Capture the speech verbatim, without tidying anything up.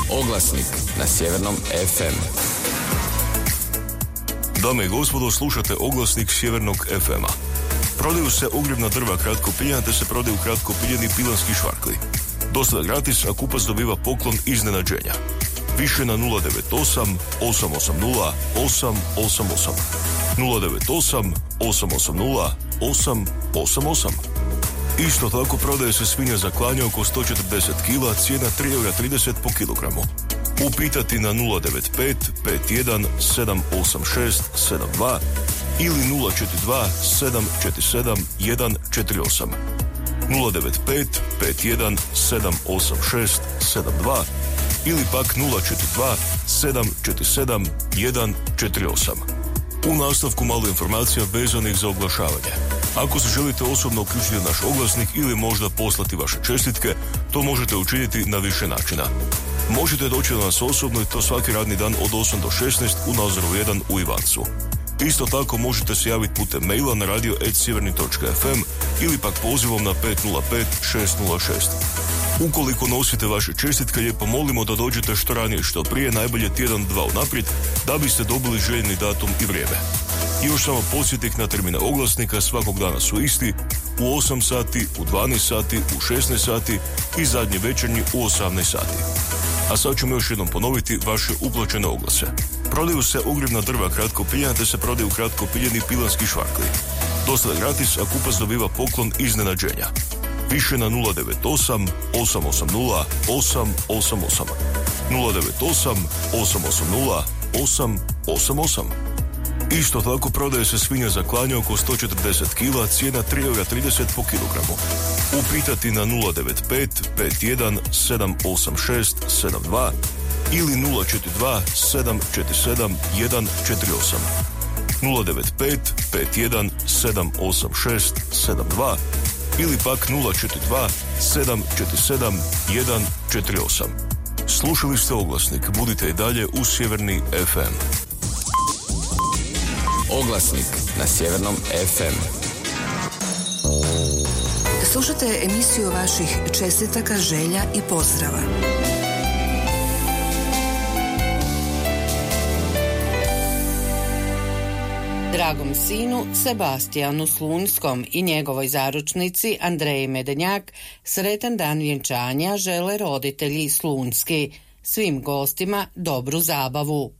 Oglasnik na Sjevernom ef em. Dame i gospodo, slušate Oglasnik Sjevernog ef ema. Prodaju se ogrjevna drva kratko piljena te se prodaju kratko piljeni pilanski švarkli. Dostava gratis, a kupac dobiva poklon iznenađenja. Više na nula devet osam osam osam nula osam osam osam. nula devet osam osam osam nula osam osam osam. Isto tako prodaje se svinja za klanje oko sto četrdeset kila, cijena tri eura trideset po kilogramu. Upitati na nula devet pet pet jedan sedam osam šest sedam dva ili nula četiri dva sedam četiri sedam jedan četiri osam. nula devet pet pet jedan sedam osam šest sedam dva ili pak nula četiri dva sedam četiri sedam jedan četiri osam. U nastavku malo informacija vezanih za oglašavanje. Ako se želite osobno uključiti u naš oglasnik ili možda poslati vaše čestitke, to možete učiniti na više načina. Možete doći do nas osobno i to svaki radni dan od osam do šesnaest u Nazoru jedan u Ivancu. Isto tako možete se javiti putem maila na radio at sjeverni točka ef em ili pak pozivom na pet nula pet šest nula šest. Ukoliko nosite vaše čestitke, lijepo molimo da dođete što ranije što prije, najbolje tjedan dva unaprijed, da biste dobili željeni datum i vrijeme. I još samo podsjetnik na termine oglasnika, svakog dana su isti, u osam sati, u dvanaest sati, u šesnaest sati i zadnji večernji u osamnaest sati. A sad ćemo još jednom ponoviti vaše uplaćene oglase. Prodaju se ogrjevna drva kratko piljena te se prodaju kratko piljeni pilanski švarkli. Dostava gratis, a kupac dobiva poklon iznenađenja. Više na nula devet osam osam osam nula osam osam osam. nula devet osam osam osam nula osam osam osam. Isto tako prodaje se svinja za klanje oko sto četrdeset kila, cijena tri eura trideset po kilogramu. Upitati na nula devet pet pet jedan sedam osam šest sedam dva ili nula četiri dva sedam četiri sedam jedan četiri osam. nula devet pet pet jedan sedam osam šest sedam dva ili pak nula četiri dva sedam četiri sedam jedan četiri osam. Slušali ste oglasnik, budite i dalje u Sjeverni ef em. Oglasnik na Sjevernom ef em. Slušate emisiju vaših čestitaka, želja i pozdrava. Dragom sinu Sebastijanu Slunskom i njegovoj zaručnici Andreji Medenjak sretan dan vjenčanja žele roditelji Slunski. Svim gostima dobru zabavu.